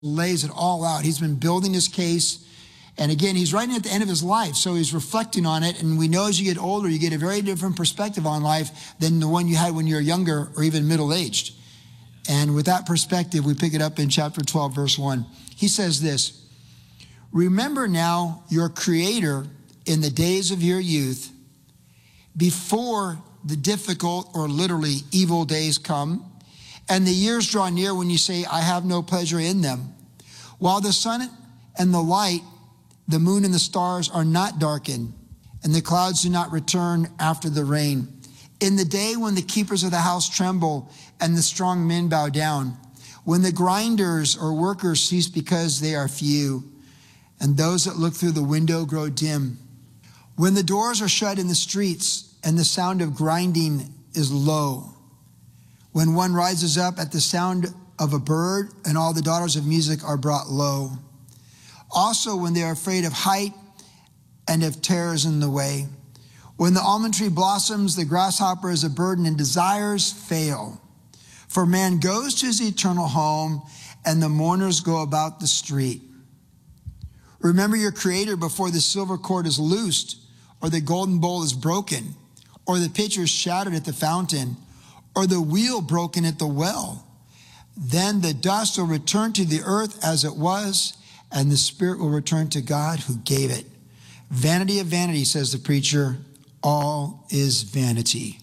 lays it all out. He's been building his case. And again, he's writing at the end of his life, so he's reflecting on it. And we know as you get older, you get a very different perspective on life than the one you had when you were younger or even middle-aged. And with that perspective, we pick it up in chapter 12, verse 1. He says this, "Remember now your Creator in the days of your youth, before the difficult or literally evil days come, and the years draw near when you say, I have no pleasure in them. While the sun and the light, the moon and the stars are not darkened, and the clouds do not return after the rain. In the day when the keepers of the house tremble and the strong men bow down, when the grinders or workers cease because they are few, and those that look through the window grow dim. When the doors are shut in the streets and the sound of grinding is low. When one rises up at the sound of a bird and all the daughters of music are brought low. Also when they are afraid of height and of terrors in the way. When the almond tree blossoms, the grasshopper is a burden and desires fail. For man goes to his eternal home and the mourners go about the street. Remember your Creator before the silver cord is loosed, or the golden bowl is broken, or the pitcher is shattered at the fountain, or the wheel broken at the well. Then the dust will return to the earth as it was, and the spirit will return to God who gave it. Vanity of vanity, says the preacher, all is vanity."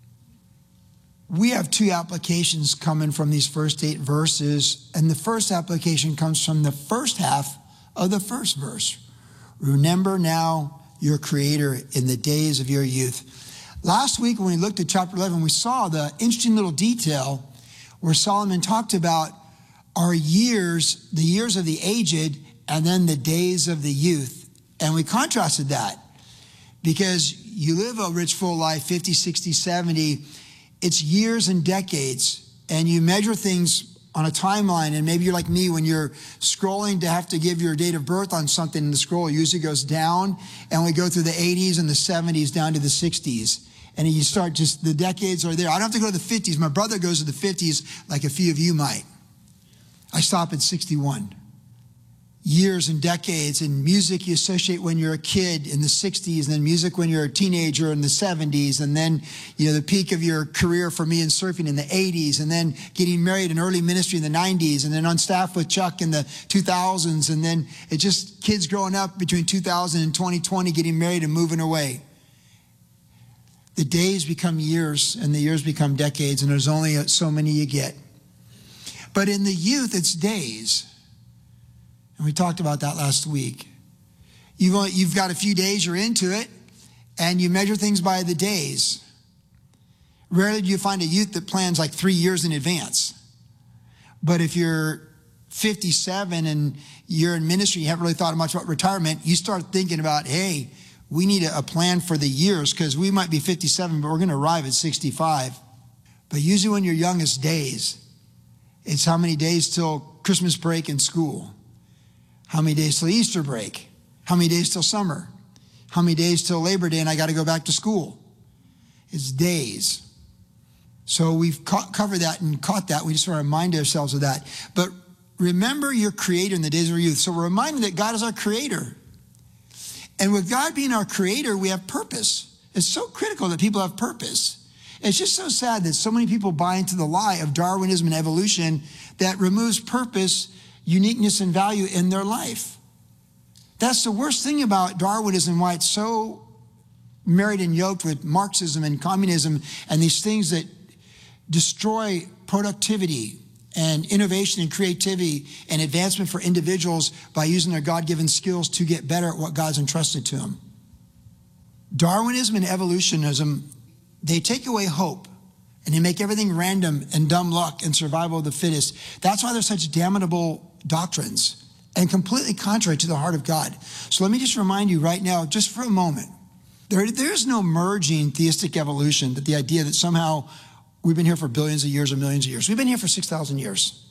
We have two applications coming from these first 8 verses, and the first application comes from the first half of the first verse. Remember now your Creator in the days of your youth. Last week when we looked at chapter 11, we saw the interesting little detail where Solomon talked about our years, the years of the aged, and then the days of the youth. And we contrasted that because you live a rich, full life, 50, 60, 70. It's years and decades, and you measure things on a timeline, and maybe you're like me when you're scrolling to have to give your date of birth on something, and the scroll usually goes down, and we go through the 80s and the 70s down to the 60s. And you start just, the decades are there. I don't have to go to the 50s. My brother goes to the 50s like a few of you might. I stop at 61. Years and decades, and music you associate when you're a kid in the 60s, and then music when you're a teenager in the 70s, and then, the peak of your career for me in surfing in the 80s, and then getting married in early ministry in the 90s, and then on staff with Chuck in the 2000s, and then it just kids growing up between 2000 and 2020 getting married and moving away. The days become years, and the years become decades, and there's only so many you get. But in the youth, it's days. And we talked about that last week. You've got a few days, you're into it, and you measure things by the days. Rarely do you find a youth that plans like 3 years in advance. But if you're 57 and you're in ministry, you haven't really thought much about retirement, you start thinking about, hey, we need a plan for the years because we might be 57, but we're going to arrive at 65. But usually when you're young, it's days. It's how many days till Christmas break in school. How many days till Easter break? How many days till summer? How many days till Labor Day and I got to go back to school? It's days. So we've covered that and caught that. We just want to remind ourselves of that. But remember your Creator in the days of our youth. So we're reminded that God is our Creator. And with God being our Creator, we have purpose. It's so critical that people have purpose. It's just so sad that so many people buy into the lie of Darwinism and evolution that removes purpose, uniqueness, and value in their life. That's the worst thing about Darwinism, why it's so married and yoked with Marxism and communism and these things that destroy productivity and innovation and creativity and advancement for individuals by using their God-given skills to get better at what God's entrusted to them. Darwinism and evolutionism, they take away hope and they make everything random and dumb luck and survival of the fittest. That's why they're such damnable doctrines and completely contrary to the heart of God. So let me just remind you right now, just for a moment, there's no merging theistic evolution, that the idea that somehow we've been here for billions of years or millions of years. We've been here for 6,000 years.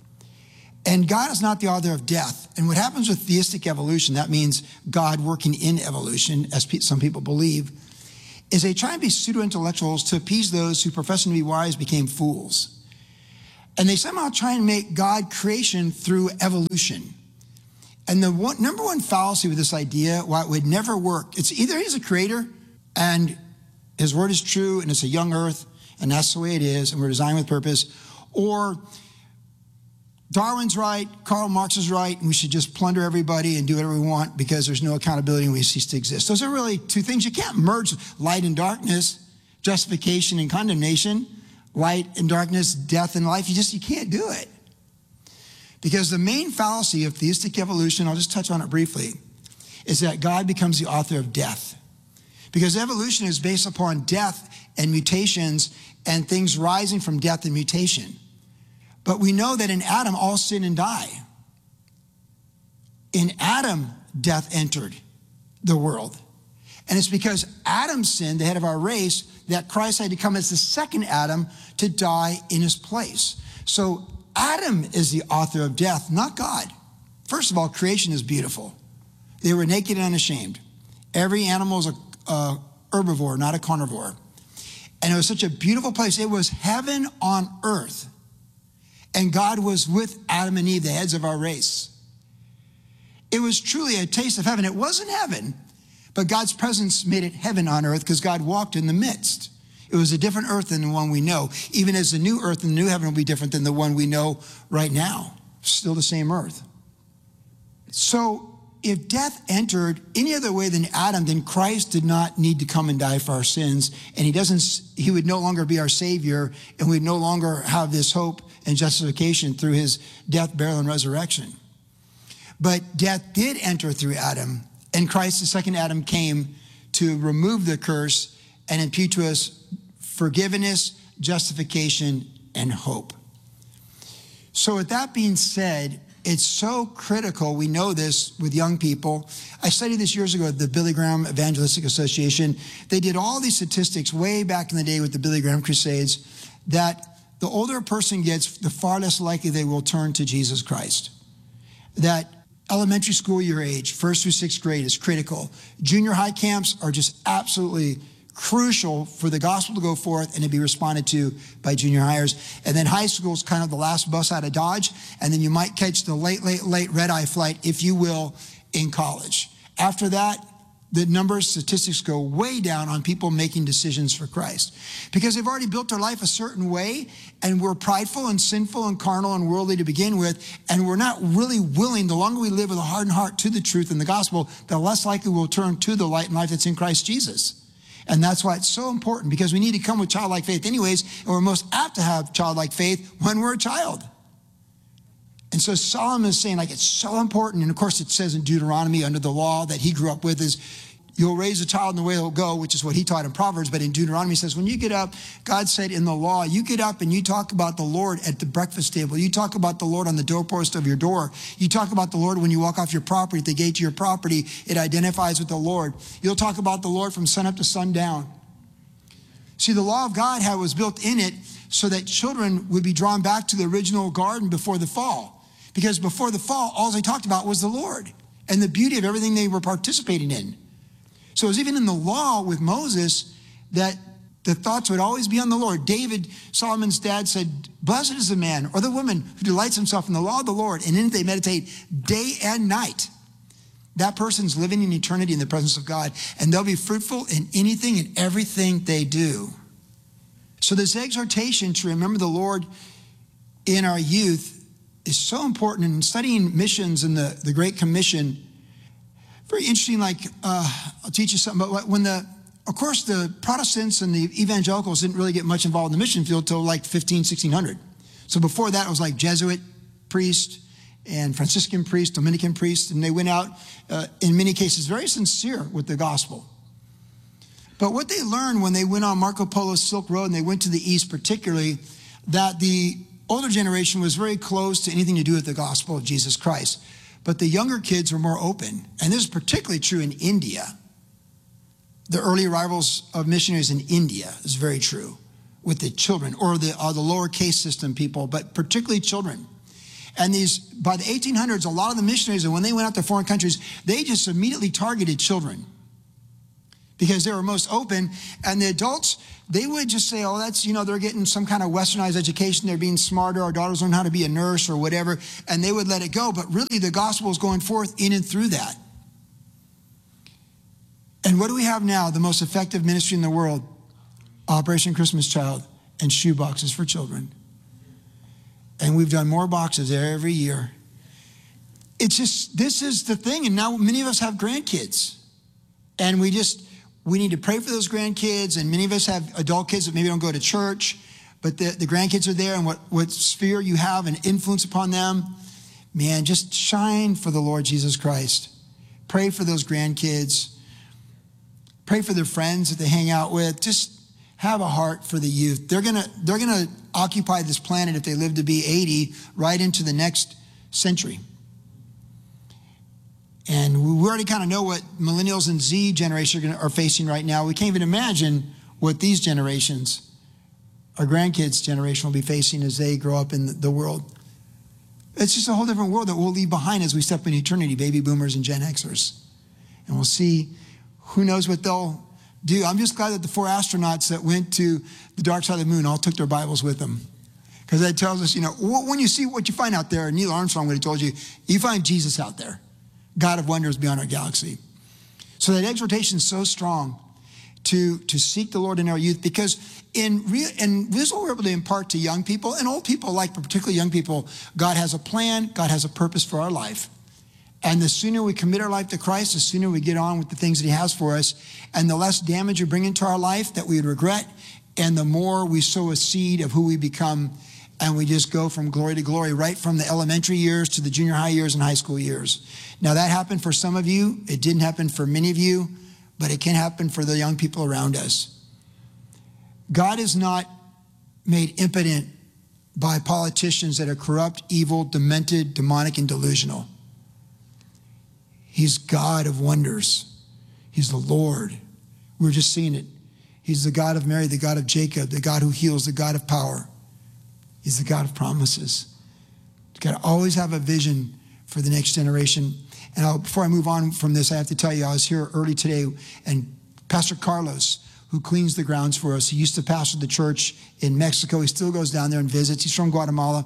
And God is not the author of death. And what happens with theistic evolution, that means God working in evolution, as some people believe, is they try and be pseudo-intellectuals to appease those who professing to be wise became fools. And they somehow try and make God creation through evolution. And the number one fallacy with this idea, why it would never work, it's either he's a creator and his word is true and it's a young earth and that's the way it is and we're designed with purpose, or Darwin's right, Karl Marx is right, and we should just plunder everybody and do whatever we want because there's no accountability and we cease to exist. Those are really two things. You can't merge light and darkness, justification and condemnation, light and darkness, death and life. You can't do it. Because the main fallacy of theistic evolution, I'll just touch on it briefly, is that God becomes the author of death. Because evolution is based upon death and mutations and things rising from death and mutation. But we know that in Adam, all sin and die. In Adam, death entered the world. And it's because Adam sinned, the head of our race, that Christ had to come as the second Adam to die in his place. So Adam is the author of death, not God. First of all, creation is beautiful. They were naked and unashamed. Every animal is a herbivore, not a carnivore. And it was such a beautiful place. It was heaven on earth. And God was with Adam and Eve, the heads of our race. It was truly a taste of heaven. It wasn't heaven, but God's presence made it heaven on earth because God walked in the midst. It was a different earth than the one we know, even as the new earth and the new heaven will be different than the one we know right now. Still the same earth. So if death entered any other way than Adam, then Christ did not need to come and die for our sins, and he would no longer be our Savior, and we'd no longer have this hope and justification through his death, burial, and resurrection. But death did enter through Adam, and Christ, the second Adam, came to remove the curse and impute to us forgiveness, justification, and hope. So with that being said, it's so critical. We know this with young people. I studied this years ago at the Billy Graham Evangelistic Association. They did all these statistics way back in the day with the Billy Graham Crusades that the older a person gets, the far less likely they will turn to Jesus Christ. That elementary school year age, 1st through 6th grade, is critical. Junior high camps are just absolutely crucial for the gospel to go forth and to be responded to by junior hires. And then high school is kind of the last bus out of Dodge. And then you might catch the late red-eye flight, if you will, in college. After that, the numbers, statistics go way down on people making decisions for Christ. Because they've already built their life a certain way, and we're prideful and sinful and carnal and worldly to begin with, and we're not really willing, the longer we live with a hardened heart to the truth and the gospel, the less likely we'll turn to the light and life that's in Christ Jesus. And that's why it's so important, because we need to come with childlike faith anyways, and we're most apt to have childlike faith when we're a child. And so Solomon is saying, like, it's so important. And of course it says in Deuteronomy, under the law that he grew up with, is you'll raise a child in the way he'll go, which is what he taught in Proverbs. But in Deuteronomy, he says, when you get up, God said in the law, you get up and you talk about the Lord at the breakfast table. You talk about the Lord on the doorpost of your door. You talk about the Lord when you walk off your property, at the gate to your property. It identifies with the Lord. You'll talk about the Lord from sunup to sundown. See, the law of God was built in it so that children would be drawn back to the original garden before the fall. Because before the fall, all they talked about was the Lord and the beauty of everything they were participating in. So it was even in the law with Moses that the thoughts would always be on the Lord. David, Solomon's dad, said, blessed is the man or the woman who delights himself in the law of the Lord, and in it they meditate day and night. That person's living in eternity in the presence of God, and they'll be fruitful in anything and everything they do. So this exhortation to remember the Lord in our youth is so important. In studying missions and the Great Commission, very interesting, I'll teach you something, but of course, the Protestants and the evangelicals didn't really get much involved in the mission field till like 1600. So before that, it was like Jesuit priest and Franciscan priest, Dominican priest, and they went out, in many cases, very sincere with the gospel. But what they learned when they went on Marco Polo's Silk Road and they went to the East particularly, that the older generation was very close to anything to do with the gospel of Jesus Christ. But the younger kids were more open. And this is particularly true in India. The early arrivals of missionaries in India is very true with the children, or the lower caste system people, but particularly children. And by the 1800s, a lot of the missionaries, and when they went out to foreign countries, they just immediately targeted children. because they were most open. And the adults, they would just say, oh, that's, they're getting some kind of westernized education. They're being smarter. Our daughters learn how to be a nurse or whatever. And they would let it go. But really, the gospel is going forth in and through that. And what do we have now? The most effective ministry in the world, Operation Christmas Child and shoe boxes for children. And we've done more boxes every year. It's just, this is the thing. And now many of us have grandkids. And we need to pray for those grandkids. And many of us have adult kids that maybe don't go to church, but the grandkids are there. And what sphere you have and influence upon them, man, just shine for the Lord Jesus Christ. Pray for those grandkids. Pray for their friends that they hang out with. Just have a heart for the youth. They're gonna occupy this planet, if they live to be 80, right into the next century. And we already kind of know what millennials and Z generation are facing right now. We can't even imagine what these generations, our grandkids' generation, will be facing as they grow up in the world. It's just a whole different world that we'll leave behind as we step into eternity, baby boomers and Gen Xers. And we'll see, who knows what they'll do. I'm just glad that the 4 astronauts that went to the dark side of the moon all took their Bibles with them. Because that tells us, when you see what you find out there, Neil Armstrong would have told you, you find Jesus out there. God of wonders beyond our galaxy. So that exhortation is so strong to seek the Lord in our youth, because and this is what we're able to impart to young people and old people alike, but particularly young people. God has a plan, God has a purpose for our life. And the sooner we commit our life to Christ, the sooner we get on with the things that he has for us, and the less damage we bring into our life that we would regret, and the more we sow a seed of who we become, and we just go from glory to glory, right from the elementary years to the junior high years and high school years. Now, that happened for some of you. It didn't happen for many of you, but it can happen for the young people around us. God is not made impotent by politicians that are corrupt, evil, demented, demonic, and delusional. He's God of wonders. He's the Lord. We're just seeing it. He's the God of Mary, the God of Jacob, the God who heals, the God of power. He's the God of promises. You've got to always have a vision for the next generation. And before I move on from this, I have to tell you, I was here early today, and Pastor Carlos, who cleans the grounds for us, he used to pastor the church in Mexico. He still goes down there and visits. He's from Guatemala.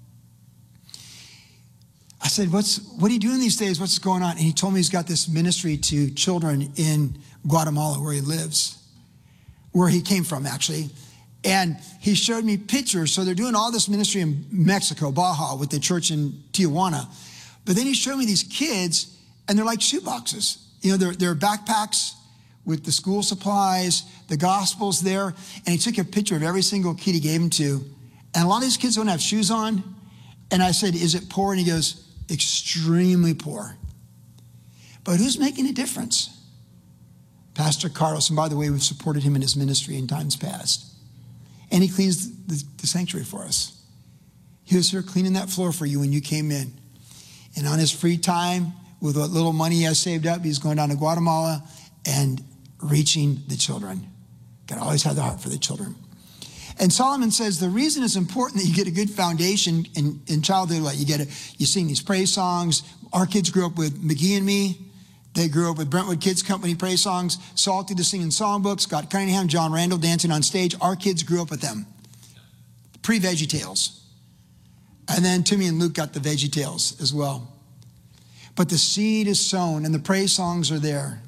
I said, what are you doing these days? What's going on? And he told me he's got this ministry to children in Guatemala where he lives, where he came from, actually. And he showed me pictures. So they're doing all this ministry in Mexico, Baja, with the church in Tijuana. But then he showed me these kids, and they're like shoeboxes. They're backpacks with the school supplies, the gospel's there. And he took a picture of every single kid he gave them to. And a lot of these kids don't have shoes on. And I said, is it poor? And he goes, extremely poor. But who's making a difference? Pastor Carlos. And by the way, we've supported him in his ministry in times past. And he cleans the sanctuary for us. He was here cleaning that floor for you when you came in. And on his free time, with what little money he has saved up, he's going down to Guatemala and reaching the children. Got to always have the heart for the children. And Solomon says the reason it's important that you get a good foundation in childhood, like you sing these praise songs. Our kids grew up with McGee and Me. They grew up with Brentwood Kids Company praise songs. Salty the singing songbooks. Scott Cunningham, John Randall dancing on stage. Our kids grew up with them. Pre-Veggie Tales. And then Timmy and Luke got the Veggie Tales as well. But the seed is sown and the praise songs are there.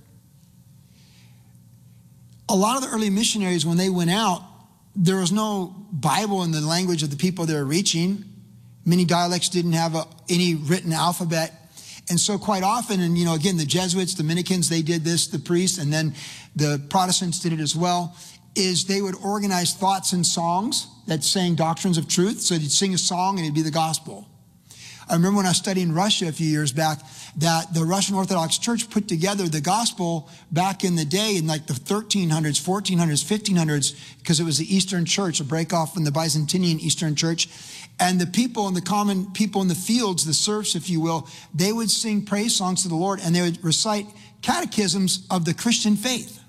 A lot of the early missionaries, when they went out, there was no Bible in the language of the people they were reaching. Many dialects didn't have any written alphabet. And so quite often, and again, the Jesuits, Dominicans, they did this, the priests, and then the Protestants did it as well, is they would organize thoughts and songs that sang doctrines of truth. So they'd sing a song and it'd be the gospel. I remember when I was studying Russia a few years back, that the Russian Orthodox Church put together the gospel back in the day in like the 1300s, 1400s, 1500s, because it was the Eastern Church, a break off from the Byzantine Eastern Church. And the people and the common people in the fields, the serfs, if you will, they would sing praise songs to the Lord, and they would recite catechisms of the Christian faith.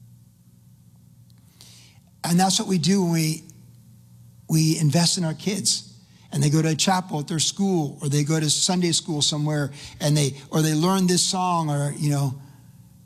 And that's what we do when we invest in our kids. And they go to a chapel at their school, or they go to Sunday school somewhere, and they learn this song, or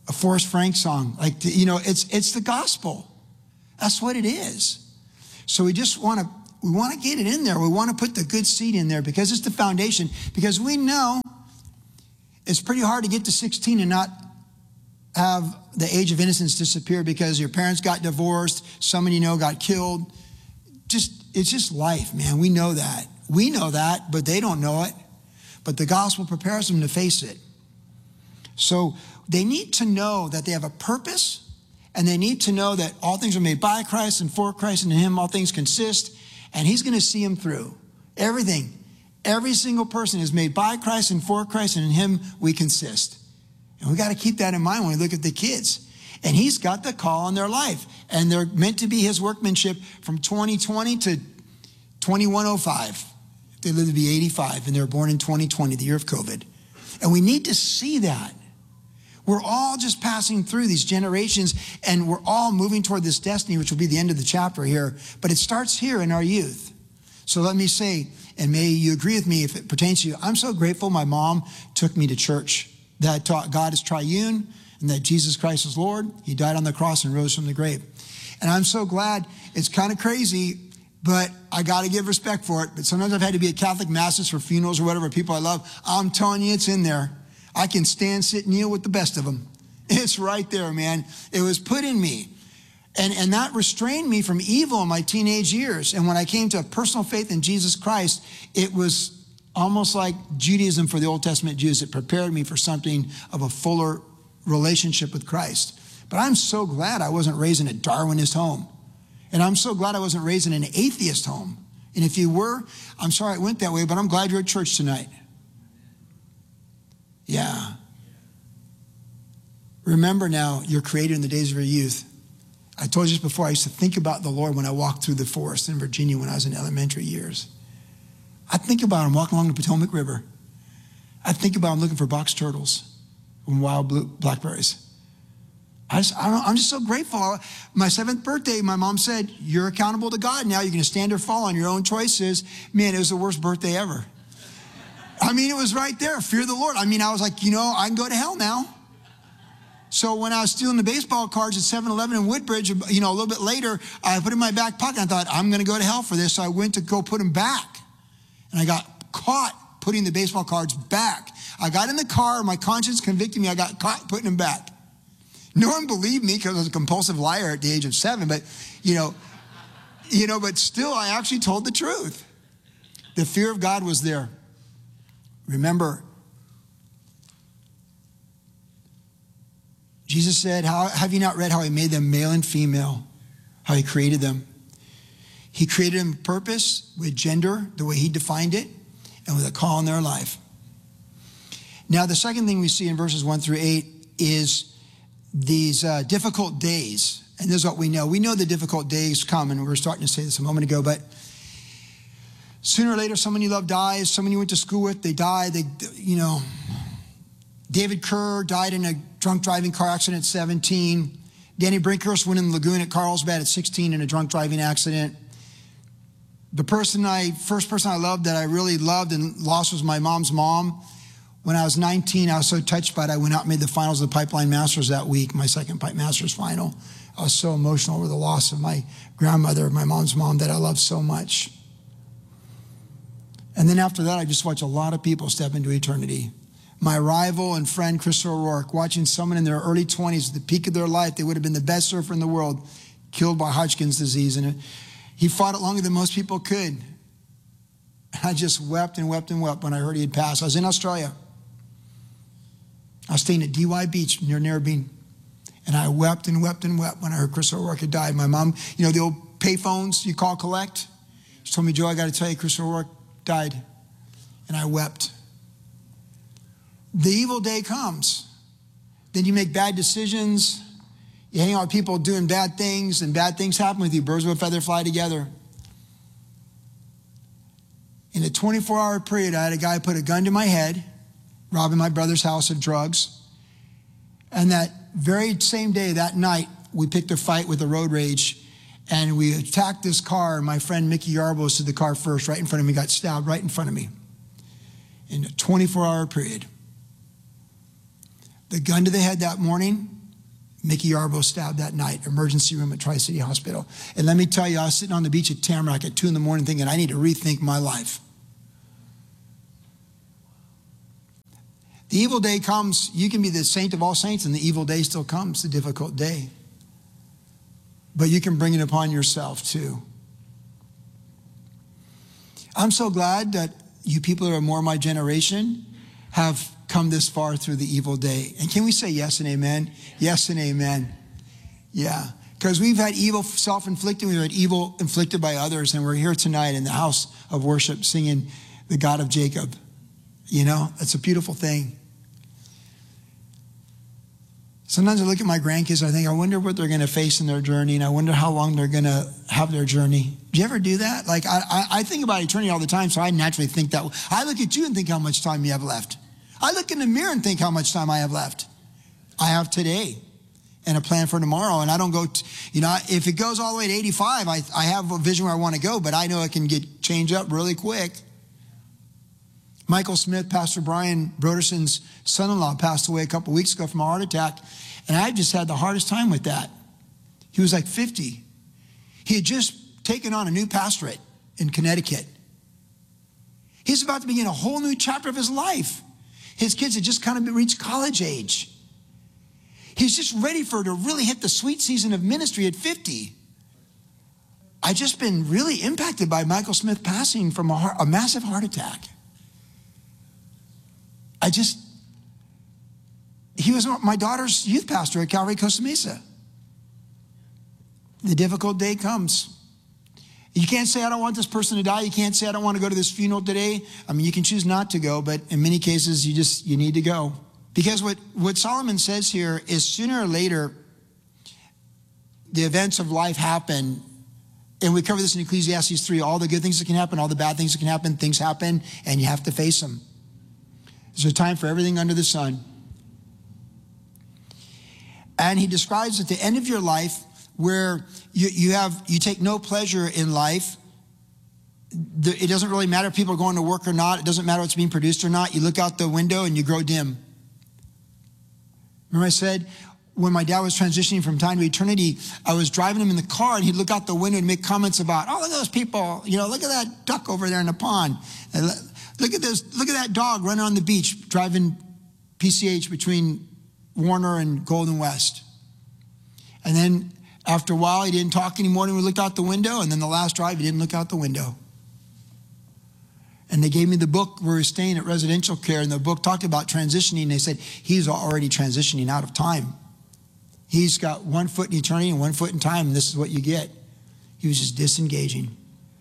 a Forrest Frank song. It's the gospel. That's what it is. So we want to get it in there. We want to put the good seed in there because it's the foundation. Because we know it's pretty hard to get to 16 and not have the age of innocence disappear because your parents got divorced, someone you know got killed. It's just life, man. We know that. We know that, but they don't know it. But the gospel prepares them to face it. So they need to know that they have a purpose, and they need to know that all things are made by Christ and for Christ, and in him all things consist, and he's going to see them through. Everything. Every single person is made by Christ and for Christ, and in him we consist. And we got to keep that in mind when we look at the kids. And he's got the call on their life, and they're meant to be his workmanship from 2020 to 2105. They live to be 85, and they were born in 2020, the year of COVID. And we need to see that. We're all just passing through these generations, and we're all moving toward this destiny, which will be the end of the chapter here. But it starts here in our youth. So let me say, and may you agree with me if it pertains to you, I'm so grateful my mom took me to church, that taught God is triune, and that Jesus Christ is Lord. He died on the cross and rose from the grave. And I'm so glad. It's kind of crazy, but I got to give respect for it. But sometimes I've had to be at Catholic masses for funerals or whatever, people I love. I'm telling you, it's in there. I can stand, sit, kneel with the best of them. It's right there, man. It was put in me. And that restrained me from evil in my teenage years. And when I came to a personal faith in Jesus Christ, it was almost like Judaism for the Old Testament Jews. It prepared me for something of a fuller relationship with Christ. But I'm so glad I wasn't raised in a Darwinist home. And I'm so glad I wasn't raised in an atheist home. And if you were, I'm sorry it went that way, but I'm glad you're at church tonight. Yeah. Remember now, you're created in the days of your youth. I told you this before, I used to think about the Lord when I walked through the forest in Virginia when I was in elementary years. I think about him walking along the Potomac River. I think about him looking for box turtles and wild blackberries. I'm just so grateful. My 7th birthday, my mom said, you're accountable to God now. You're going to stand or fall on your own choices. Man, it was the worst birthday ever. I mean, it was right there. Fear the Lord. I mean, I was like, I can go to hell now. So when I was stealing the baseball cards at 7-Eleven in Woodbridge, a little bit later, I put it in my back pocket. I thought, I'm going to go to hell for this. So I went to go put them back. And I got caught putting the baseball cards back. I got in the car. My conscience convicted me. I got caught putting them back. No one believed me because I was a compulsive liar at the age of 7. But, but still, I actually told the truth. The fear of God was there. Remember, Jesus said, have you not read how he made them male and female? How he created them. He created them with purpose, with gender, the way he defined it, and with a call in their life. Now, the second thing we see in verses 1 through 8 is these difficult days. And this is what we know. We know the difficult days come, and we were starting to say this a moment ago, but sooner or later, someone you love dies. Someone you went to school with, they die. David Kerr died in a drunk driving car accident at 17. Danny Brinkhurst went in the lagoon at Carlsbad at 16 in a drunk driving accident. The first person I loved that I really loved and lost was my mom's mom. When I was 19, I was so touched by it, I went out and made the finals of the Pipeline Masters that week, my second Pipe Masters final. I was so emotional over the loss of my grandmother, my mom's mom, that I loved so much. And then after that, I just watched a lot of people step into eternity. My rival and friend, Chris O'Rourke, watching someone in their early 20s, at the peak of their life, they would have been the best surfer in the world, killed by Hodgkin's disease. And he fought it longer than most people could. I just wept and wept and wept when I heard he had passed. I was in Australia. I was staying at DY Beach near Narrabeen. And I wept and wept and wept when I heard Chris O'Rourke had died. My mom, the old payphones you call collect? She told me, Joe, I got to tell you, Chris O'Rourke died. And I wept. The evil day comes. Then you make bad decisions. You hang out with people doing bad things, and bad things happen with you. Birds of a feather fly together. In a 24-hour period, I had a guy put a gun to my head, robbing my brother's house of drugs. And that very same day, that night, we picked a fight with a road rage, and we attacked this car. My friend Mickey Yarbo stood the car first, right in front of me, got stabbed right in front of me. In a 24-hour period. The gun to the head that morning, Mickey Yarbo stabbed that night, emergency room at Tri-City Hospital. And let me tell you, I was sitting on the beach at Tamarack at 2 a.m. thinking, I need to rethink my life. The evil day comes. You can be the saint of all saints, and the evil day still comes, the difficult day. But you can bring it upon yourself too. I'm so glad that you people who are more my generation have come this far through the evil day. And can we say yes and amen? Yes and amen. Yeah. Because we've had evil self-inflicted, we've had evil inflicted by others, and we're here tonight in the house of worship singing the God of Jacob. You know, it's a beautiful thing. Sometimes I look at my grandkids and I think, I wonder what they're going to face in their journey, and I wonder how long they're going to have their journey. Do you ever do that? Like, I think about eternity all the time, so I naturally think that. I look at you and think how much time you have left. I look in the mirror and think how much time I have left. I have today and a plan for tomorrow, and I don't go, if it goes all the way to 85, I have a vision where I want to go, but I know it can get changed up really quick. Michael Smith, Pastor Brian Broderson's son-in-law, passed away a couple weeks ago from a heart attack, and I just had the hardest time with that. He was like 50. He had just taken on a new pastorate in Connecticut. He's about to begin a whole new chapter of his life. His kids had just kind of reached college age. He's just ready to really hit the sweet season of ministry at 50. I've just been really impacted by Michael Smith passing from a massive heart attack. He was my daughter's youth pastor at Calvary Costa Mesa. The difficult day comes. You can't say, I don't want this person to die. You can't say, I don't want to go to this funeral today. I mean, you can choose not to go, but in many cases, you need to go. Because what Solomon says here is sooner or later, the events of life happen. And we cover this in Ecclesiastes 3, all the good things that can happen, all the bad things that can happen, things happen, and you have to face them. There's a time for everything under the sun. And he describes at the end of your life where you take no pleasure in life. It doesn't really matter if people are going to work or not. It doesn't matter what's being produced or not. You look out the window and you grow dim. Remember I said, when my dad was transitioning from time to eternity, I was driving him in the car and he'd look out the window and make comments about, oh, look at those people. Look at that duck over there in the pond. And look at that dog running on the beach driving PCH between Warner and Golden West. And then after a while, he didn't talk anymore and we looked out the window. And then the last drive, he didn't look out the window. And they gave me the book where we were staying at residential care. And the book talked about transitioning. They said, he's already transitioning out of time. He's got 1 foot in eternity and 1 foot in time. And this is what you get. He was just disengaging.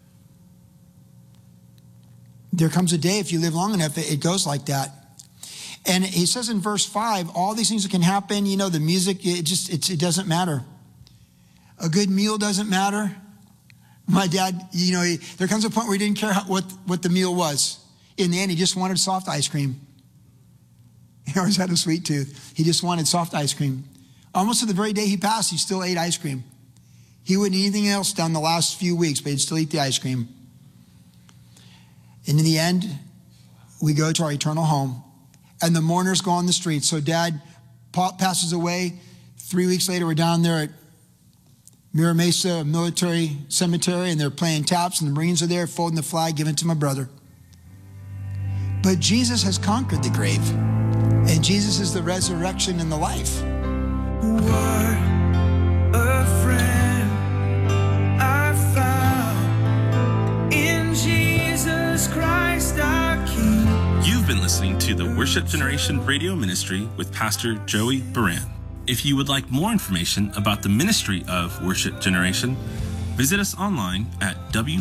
There comes a day, if you live long enough, it goes like that. And he says in verse 5, all these things that can happen, the music, it doesn't matter. A good meal doesn't matter. My dad, there comes a point where he didn't care what the meal was. In the end, he just wanted soft ice cream. He always had a sweet tooth. He just wanted soft ice cream. Almost to the very day he passed, he still ate ice cream. He wouldn't eat anything else down the last few weeks, but he'd still eat the ice cream. And in the end, we go to our eternal home. And the mourners go on the street. So Dad passes away. 3 weeks later, we're down there at Mira Mesa Military Cemetery, and they're playing taps, and the Marines are there folding the flag, giving it to my brother. But Jesus has conquered the grave, and Jesus is the resurrection and the life. What a friend I found in Jesus Christ our King. You've been listening to the Worship Generation Radio Ministry with Pastor Joey Baran. If you would like more information about the ministry of Worship Generation, visit us online at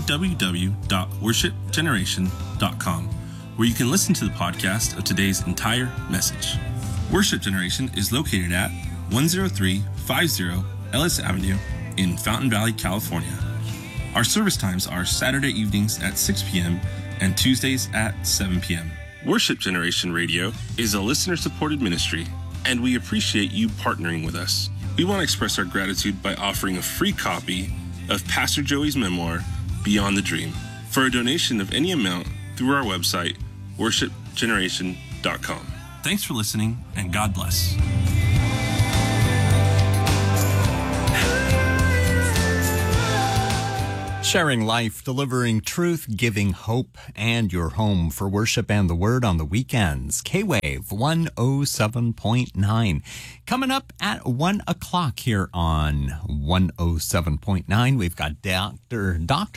www.worshipgeneration.com, where you can listen to the podcast of today's entire message. Worship Generation is located at 10350 Ellis Avenue in Fountain Valley, California. Our service times are Saturday evenings at 6 p.m. and Tuesdays at 7 p.m. Worship Generation Radio is a listener-supported ministry, and we appreciate you partnering with us. We want to express our gratitude by offering a free copy of Pastor Joey's memoir, Beyond the Dream, for a donation of any amount through our website, worshipgeneration.com. Thanks for listening, and God bless. Sharing life, delivering truth, giving hope, and your home for worship and the word on the weekends. K-Wave 107.9. Coming up at 1 o'clock here on 107.9, we've got Dr.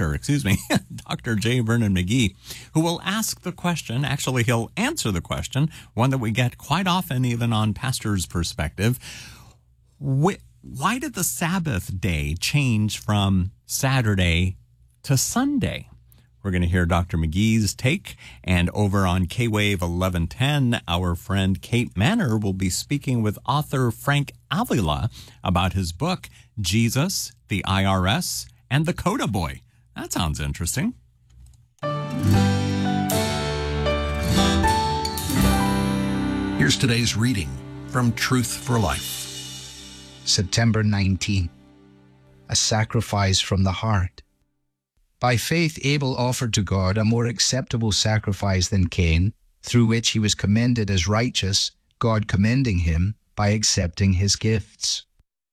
J. Vernon McGee, who will ask the question. Actually, he'll answer the question, one that we get quite often, even on Pastor's Perspective. Why did the Sabbath day change from Saturday to Sunday? We're going to hear Dr. McGee's take. And over on K-Wave 1110, our friend Kate Manner will be speaking with author Frank Avila about his book, Jesus, the IRS, and the Coda Boy. That sounds interesting. Here's today's reading from Truth for Life. September 19. A sacrifice from the heart. By faith, Abel offered to God a more acceptable sacrifice than Cain, through which he was commended as righteous, God commending him by accepting his gifts.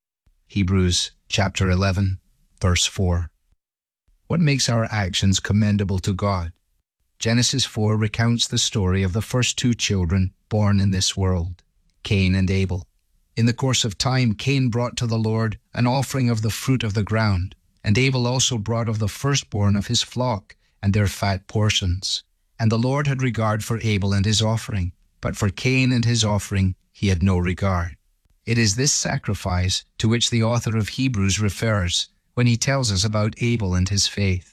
Hebrews chapter 11, verse 4. What makes our actions commendable to God? Genesis 4 recounts the story of the first two children born in this world, Cain and Abel. In the course of time, Cain brought to the Lord an offering of the fruit of the ground, and Abel also brought of the firstborn of his flock and their fat portions. And the Lord had regard for Abel and his offering, but for Cain and his offering he had no regard. It is this sacrifice to which the author of Hebrews refers when he tells us about Abel and his faith.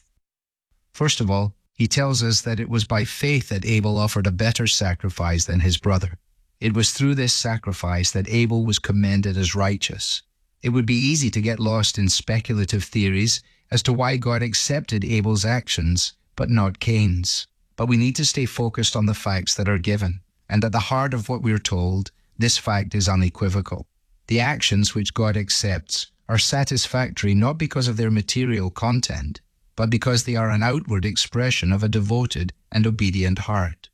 First of all, he tells us that it was by faith that Abel offered a better sacrifice than his brother. It was through this sacrifice that Abel was commended as righteous. It would be easy to get lost in speculative theories as to why God accepted Abel's actions, but not Cain's. But we need to stay focused on the facts that are given, and at the heart of what we're told, this fact is unequivocal. The actions which God accepts are satisfactory not because of their material content, but because they are an outward expression of a devoted and obedient heart.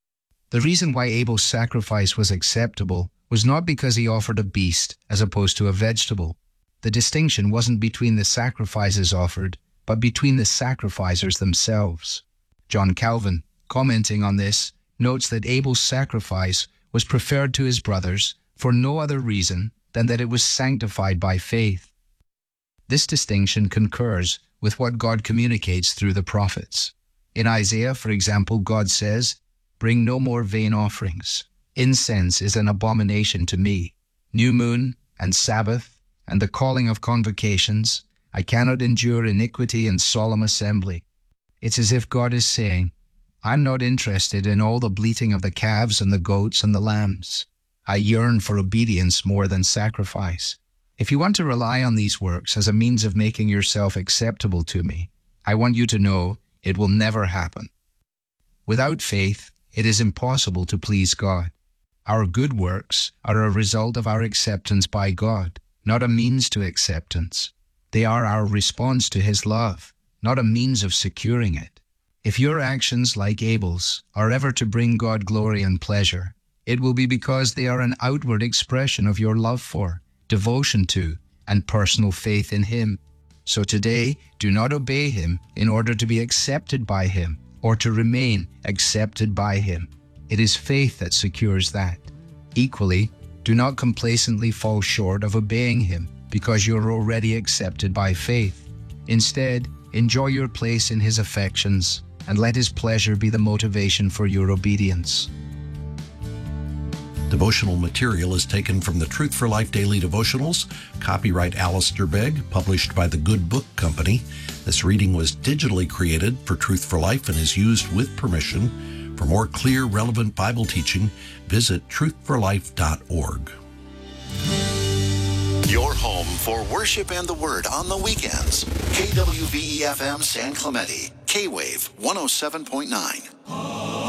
The reason why Abel's sacrifice was acceptable was not because he offered a beast as opposed to a vegetable. The distinction wasn't between the sacrifices offered, but between the sacrificers themselves. John Calvin, commenting on this, notes that Abel's sacrifice was preferred to his brother's for no other reason than that it was sanctified by faith. This distinction concurs with what God communicates through the prophets. In Isaiah, for example, God says, "Bring no more vain offerings. Incense is an abomination to me. New moon and Sabbath and the calling of convocations. I cannot endure iniquity and solemn assembly." It's as if God is saying, I'm not interested in all the bleating of the calves and the goats and the lambs. I yearn for obedience more than sacrifice. If you want to rely on these works as a means of making yourself acceptable to me, I want you to know it will never happen. Without faith, it is impossible to please God. Our good works are a result of our acceptance by God, not a means to acceptance. They are our response to His love, not a means of securing it. If your actions, like Abel's, are ever to bring God glory and pleasure, it will be because they are an outward expression of your love for, devotion to, and personal faith in Him. So today, do not obey Him in order to be accepted by Him or to remain accepted by Him. It is faith that secures that. Equally, do not complacently fall short of obeying Him because you're already accepted by faith. Instead, enjoy your place in His affections and let His pleasure be the motivation for your obedience. Devotional material is taken from the Truth for Life Daily Devotionals, copyright Alistair Begg, published by the Good Book Company. This reading was digitally created for Truth for Life and is used with permission. For more clear, relevant Bible teaching, visit truthforlife.org. Your home for worship and the Word on the weekends. KWVE-FM San Clemente, K-Wave 107.9.